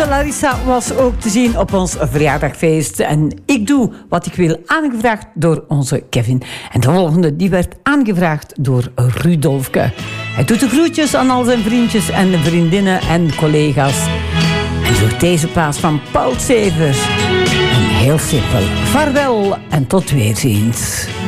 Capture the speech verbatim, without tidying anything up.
Onze Larissa was ook te zien op ons verjaardagfeest. En ik doe wat ik wil, aangevraagd door onze Kevin. En de volgende die werd aangevraagd door Rudolfke. Hij doet de groetjes aan al zijn vriendjes en vriendinnen en collega's. En door deze plaats van Paul Severs. En heel simpel, vaarwel en tot weerziens.